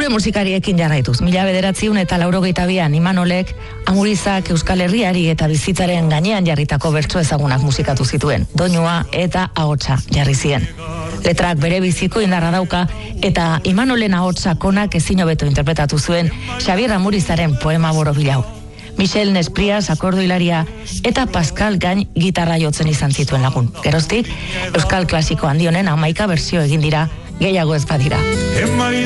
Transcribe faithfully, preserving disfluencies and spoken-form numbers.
Gure musikariekin jarraituz, mila bederatziun eta laurogeita bian Imanolek Amurizak Euskal Herriari eta bizitzaren gainean jarritako bertso ezagunak musikatu zituen, doinua eta ahotsa jarri zien. Letrak bere biziko indarra dauka eta Imanolen ahotsa konak ezin hobeto interpretatu zuen Xabier Amurizaren poema borobilau. Michel Nesprias akordoilaria eta Pascal Gain gitarra jotzen izan zituen lagun. Geroztik, Euskal Klasiko handionen hamaika bersio egin dira, gehiago ez badira.